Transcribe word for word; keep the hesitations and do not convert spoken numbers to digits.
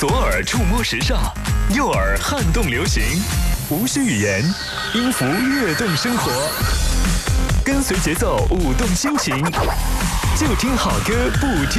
左耳触摸时尚，右耳撼动流行，无需语言，音符跃动生活。跟随节奏，舞动心情，就听好歌不听。